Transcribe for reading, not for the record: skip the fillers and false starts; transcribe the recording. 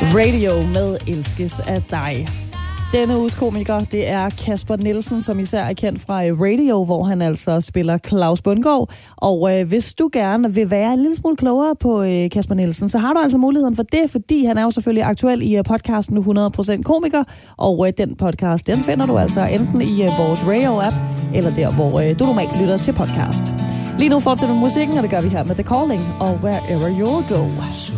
Radio med Elskes af dig. Denne uges komiker, det er Kasper Nielsen, som især er kendt fra Radio, hvor han altså spiller Claus Bundgaard. Og hvis du gerne vil være en lille smule klogere på Kasper Nielsen, så har du altså muligheden for det, fordi han er jo selvfølgelig aktuel i podcasten 100% komiker. Og den podcast, den finder du altså enten i vores Radio-app, eller der, hvor du normalt lytter til podcast. Lige nu fortsætter musikken, og det gør vi her med The Calling og Wherever You'll Go. So